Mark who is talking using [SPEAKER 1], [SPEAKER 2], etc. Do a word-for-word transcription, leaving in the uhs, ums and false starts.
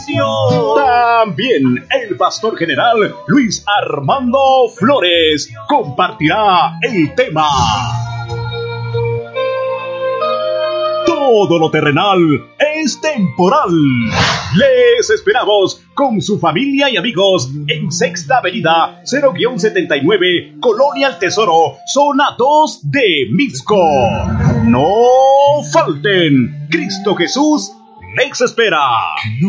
[SPEAKER 1] bendición. También el pastor general Luis Armando Flores compartirá el tema Todo lo terrenal es temporal. Les esperamos con su familia y amigos en Sexta Avenida cero setenta y nueve, Colonia El Tesoro, zona dos de Mixco. No falten, Cristo Jesús les espera.